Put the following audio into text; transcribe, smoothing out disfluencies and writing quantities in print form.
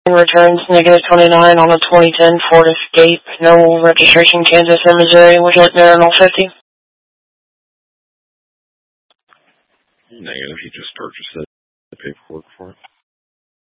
Returns -29 on a 2010 Ford Escape. No registration, Kansas and Missouri. Would you like to know 50? Negative. He just purchased the paperwork for it.